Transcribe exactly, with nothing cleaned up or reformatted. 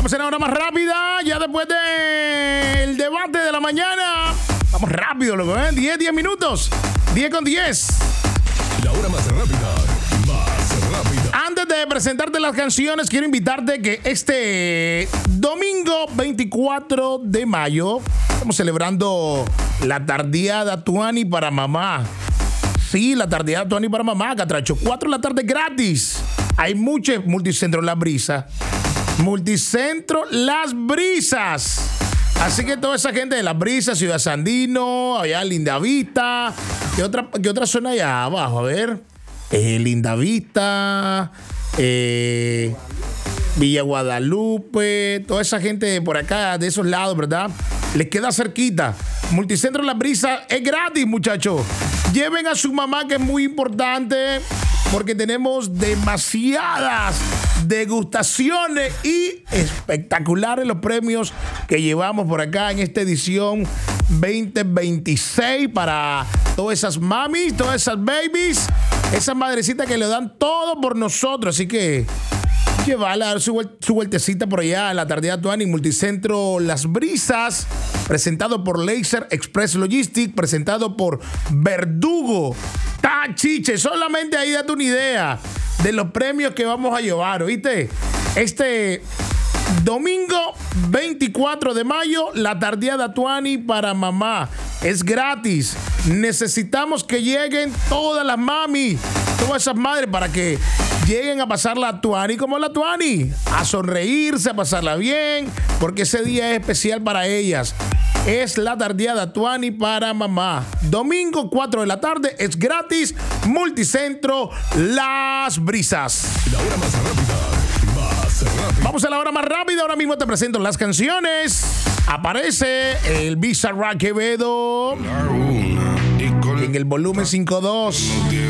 Vamos a la hora más rápida, ya después del debate de la mañana. Vamos rápido, loco, ¿eh? diez, diez minutos. diez con diez. La hora más rápida, más rápida. Antes de presentarte las canciones, quiero invitarte que este domingo veinticuatro de mayo estamos celebrando la tardeada Tuani para mamá. Sí, la tardeada Tuani para mamá, Catracho. cuatro de la tarde gratis. Hay muchos multicentros Las Brisas. Multicentro Las Brisas. Así que toda esa gente de Las Brisas, Ciudad Sandino, allá Lindavista, ¿qué otra, qué otra zona allá abajo? A ver, eh, Lindavista, eh, Villa Guadalupe, toda esa gente por acá, de esos lados, ¿verdad? Les queda cerquita. Multicentro Las Brisas es gratis, muchachos. Lleven a su mamá, que es muy importante, porque tenemos demasiadas degustaciones y espectaculares los premios que llevamos por acá en esta edición veinte veintiséis para todas esas mamis, todas esas babies, esas madrecitas que le dan todo por nosotros. Así que llevarla a dar su, vuel- su vueltecita por allá a la tardeada Tuani, Multicentro Las Brisas, presentado por Laser Express Logistics, presentado por Verdugo. Tachiche, solamente ahí date una idea de los premios que vamos a llevar, ¿oíste? Este domingo veinticuatro de mayo, la tardeada Tuani para mamá. Es gratis. Necesitamos que lleguen todas las mami, todas esas madres, para que lleguen a pasar la Tuani como la Tuani, a sonreírse, a pasarla bien, porque ese día es especial para ellas. Es la tardeada Tuani para mamá. Domingo cuatro de la tarde, es gratis. Multicentro Las Brisas. La hora más rápida, más rápida. Vamos a la hora más rápida. Ahora mismo te presento las canciones. Aparece el Bizarrap Quevedo en el volumen cinco dos.